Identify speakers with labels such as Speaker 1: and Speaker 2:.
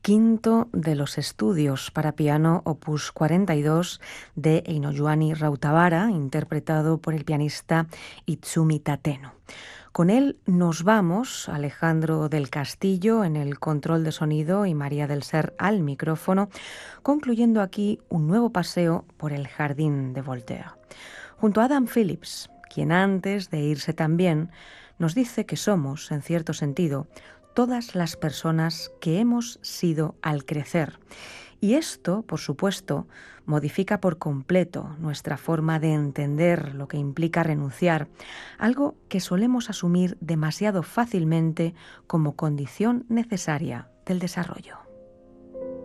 Speaker 1: quinto de los estudios para piano opus 42 de Eino Juani Rautavaara, interpretado por el pianista Itsumi Tateno. Con él nos vamos, Alejandro del Castillo en el control de sonido y María del Ser al micrófono, concluyendo aquí un nuevo paseo por el jardín de Voltaire. Junto a Adam Phillips, quien antes de irse también nos dice que somos, en cierto sentido, todas las personas que hemos sido al crecer. Y esto, por supuesto, modifica por completo nuestra forma de entender lo que implica renunciar, algo que solemos asumir demasiado fácilmente como condición necesaria del desarrollo.